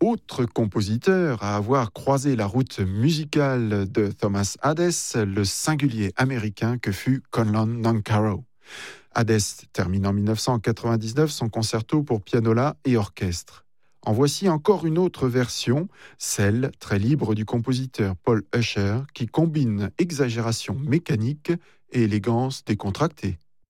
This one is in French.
autre compositeur à avoir croisé la route musicale de Thomas Hadès, le singulier américain que fut Conlon Nancarrow. Hadès termine en 1999 son concerto pour pianola et orchestre. En voici encore une autre version, celle très libre du compositeur Paul Usher, qui combine exagération mécanique et élégance décontractée.